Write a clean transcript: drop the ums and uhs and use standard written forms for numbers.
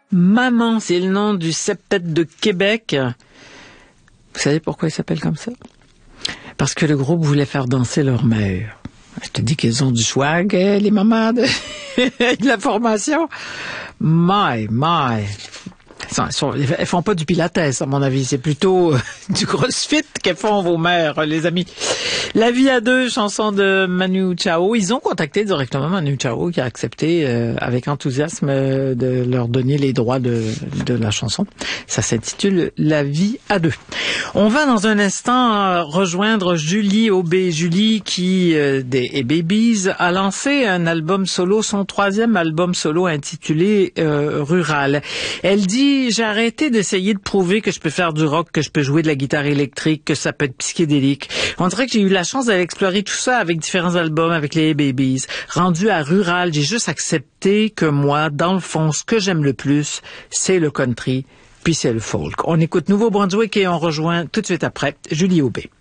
Maman, c'est le nom du septet de Québec. Vous savez pourquoi il s'appelle comme ça? Parce que le groupe voulait faire danser leur mère. Je te dis qu'ils ont du swag, les mamans de la formation. My. Elles font pas du pilates, à mon avis. C'est plutôt du crossfit qu'elles font vos mères, les amis. La vie à deux, chanson de Manu Chao. Ils ont contacté directement Manu Chao qui a accepté avec enthousiasme de leur donner les droits de la chanson. Ça s'intitule La vie à deux. On va dans un instant rejoindre Julie Aubé. Julie qui, des Babies, a lancé un album solo, son 3e album solo intitulé Rural. Elle dit, j'ai arrêté d'essayer de prouver que je peux faire du rock, que je peux jouer de la guitare électrique, que ça peut être psychédélique. On dirait que j'ai eu la chance d'aller explorer tout ça avec différents albums, avec les Babies. Rendu à Rural, j'ai juste accepté que moi, dans le fond, ce que j'aime le plus, c'est le country, puis c'est le folk. On écoute Nouveau-Brunswick et on rejoint tout de suite après Julie Aubé.